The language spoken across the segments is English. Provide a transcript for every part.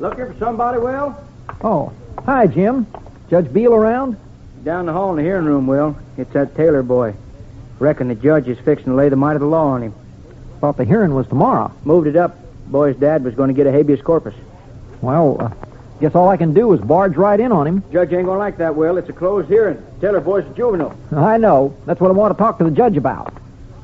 Looking for somebody, Will? Oh, hi, Jim. Judge Beal around? Down the hall in the hearing room, Will. It's that Taylor boy. Reckon the judge is fixing to lay the might of the law on him. Thought the hearing was tomorrow. Moved it up. Boy's dad was going to get a habeas corpus. Well, guess all I can do is barge right in on him. Judge ain't going to like that, Will. It's a closed hearing. Taylor boy's a juvenile. I know. That's what I want to talk to the judge about.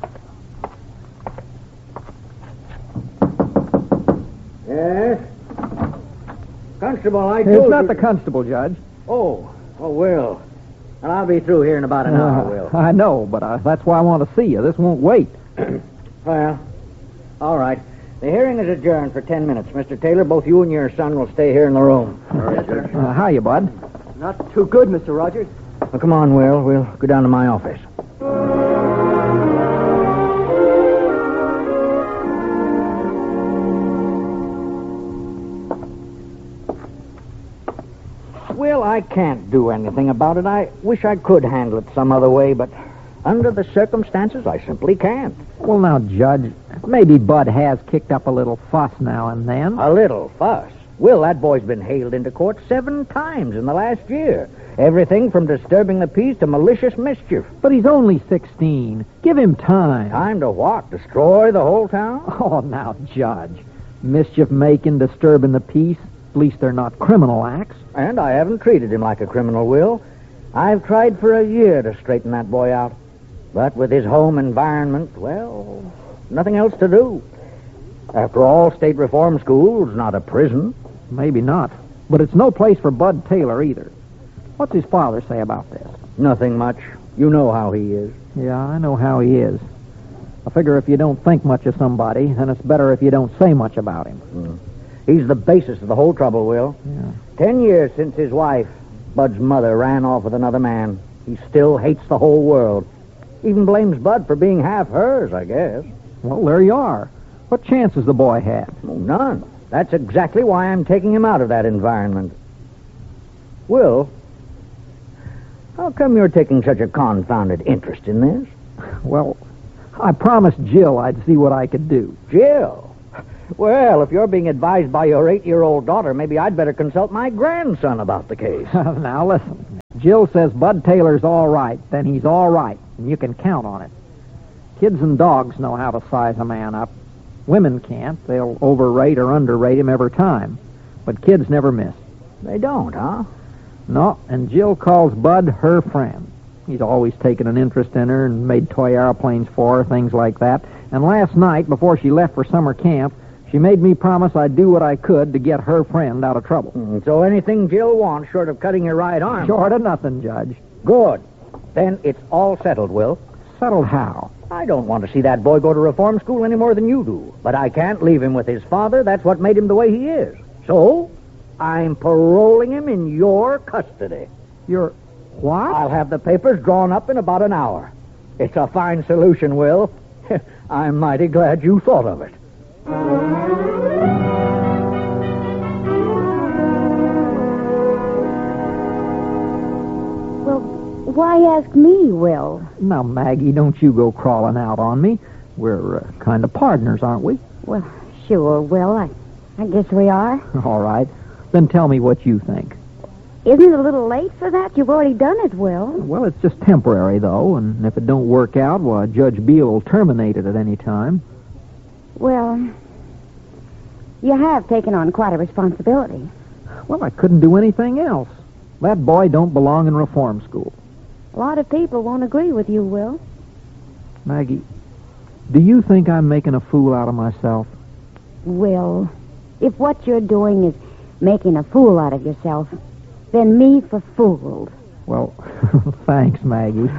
Yes? Constable, I told It's you... not the constable, Judge. Oh, Will. Well, I'll be through here in about an hour, Will. I know, but that's why I want to see you. This won't wait. Well, all right. The hearing is adjourned for 10 minutes. Mr. Taylor, both you and your son will stay here in the room. All right, Judge. Hiya, Bud. Not too good, Mr. Rogers. Well, come on, Will. We'll go down to my office. Well, I can't do anything about it. I wish I could handle it some other way, but under the circumstances, I simply can't. Well, now, Judge, maybe Bud has kicked up a little fuss now and then. A little fuss? Will, that boy's been hailed into court 7 times in the last year. Everything from disturbing the peace to malicious mischief. But he's only 16. Give him time. Time to what? Destroy the whole town? Oh, now, Judge. Mischief making, disturbing the peace. At least they're not criminal acts. And I haven't treated him like a criminal, Will. I've tried for a year to straighten that boy out. But with his home environment, well, nothing else to do. After all, state reform school's not a prison. Maybe not. But it's no place for Bud Taylor either. What's his father say about this? Nothing much. You know how he is. Yeah, I know how he is. I figure if you don't think much of somebody, then it's better if you don't say much about him. He's the basis of the whole trouble, Will. Yeah. 10 years since his wife, Bud's mother, ran off with another man. He still hates the whole world. Even blames Bud for being half hers, I guess. Well, there you are. What chance has the boy had? Oh, none. That's exactly why I'm taking him out of that environment. Will, how come you're taking such a confounded interest in this? Well, I promised Jill I'd see what I could do. Jill? Well, if you're being advised by your 8-year-old daughter, maybe I'd better consult my grandson about the case. Now, listen. Jill says Bud Taylor's all right, then he's all right, and you can count on it. Kids and dogs know how to size a man up. Women can't. They'll overrate or underrate him every time. But kids never miss. They don't, huh? No, and Jill calls Bud her friend. He's always taken an interest in her and made toy airplanes for her, things like that. And last night, before she left for summer camp, she made me promise I'd do what I could to get her friend out of trouble. So anything Jill wants, short of cutting your right arm... Short of nothing, Judge. Good. Then it's all settled, Will. Settled how? I don't want to see that boy go to reform school any more than you do. But I can't leave him with his father. That's what made him the way he is. So, I'm paroling him in your custody. Your what? I'll have the papers drawn up in about an hour. It's a fine solution, Will. I'm mighty glad you thought of it. Well, why ask me, Will? Now, Maggie, don't you go crawling out on me. We're kind of partners, aren't we? Well, sure, Will. I guess we are. All right. Then tell me what you think. Isn't it a little late for that? You've already done it, Will. Well, it's just temporary, though, and if it don't work out, well, Judge Beal will terminate it at any time. Well, you have taken on quite a responsibility. Well, I couldn't do anything else. That boy don't belong in reform school. A lot of people won't agree with you, Will. Maggie, do you think I'm making a fool out of myself? Will, if what you're doing is making a fool out of yourself, then me for fooled. Well, thanks, Maggie.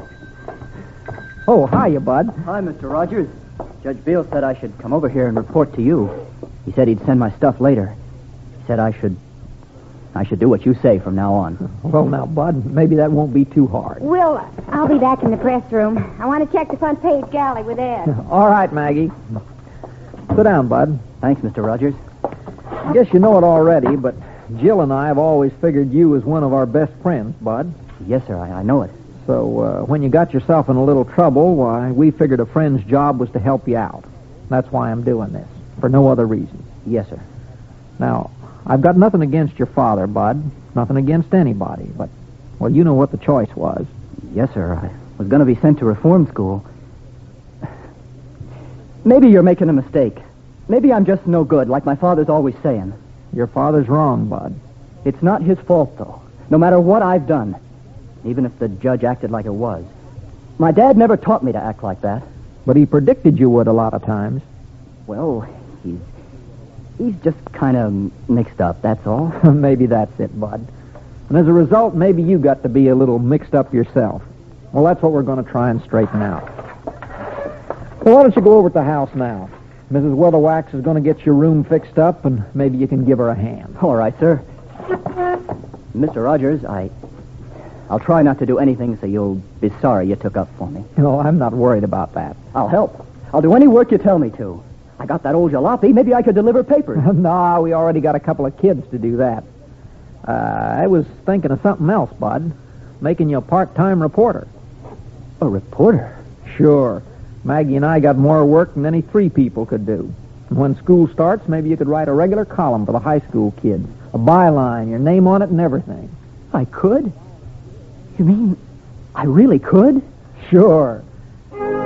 Oh, hiya, Bud. Hi, Mr. Rogers. Judge Beal said I should come over here and report to you. He said he'd send my stuff later. He said I should do what you say from now on. Well, now, Bud, maybe that won't be too hard. Will, I'll be back in the press room. I want to check the front page galley with Ed. All right, Maggie. Sit down, Bud. Thanks, Mr. Rogers. I guess you know it already, but Jill and I have always figured you as one of our best friends, Bud. Yes, sir, I know it. So when you got yourself in a little trouble, why, we figured a friend's job was to help you out. That's why I'm doing this, for no other reason. Yes, sir. Now, I've got nothing against your father, Bud. Nothing against anybody. But, well, you know what the choice was. Yes, sir. I was going to be sent to reform school. Maybe you're making a mistake. Maybe I'm just no good, like my father's always saying. Your father's wrong, Bud. It's not his fault, though. No matter what I've done. Even if the judge acted like it was. My dad never taught me to act like that. But he predicted you would a lot of times. Well, he's just kind of mixed up, that's all. Maybe that's it, Bud. And as a result, maybe you got to be a little mixed up yourself. Well, that's what we're going to try and straighten out. Well, why don't you go over to the house now? Mrs. Weatherwax is going to get your room fixed up, and maybe you can give her a hand. All right, sir. Mr. Rogers, I'll try not to do anything so you'll be sorry you took up for me. No, I'm not worried about that. I'll help. I'll do any work you tell me to. I got that old jalopy. Maybe I could deliver papers. No, we already got a couple of kids to do that. I was thinking of something else, Bud. Making you a part-time reporter. A reporter? Sure. Maggie and I got more work than any 3 people could do. And when school starts, maybe you could write a regular column for the high school kids. A byline, your name on it and everything. I could? You mean I really could? Sure.